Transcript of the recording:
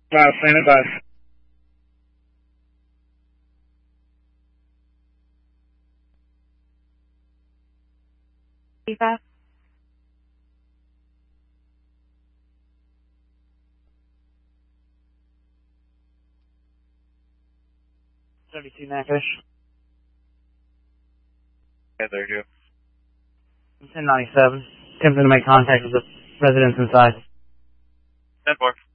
Planet Bus. Eva. 32 Natfish. Yeah, there you go. 1097. Attempting to make contact with the residents inside. 10-4.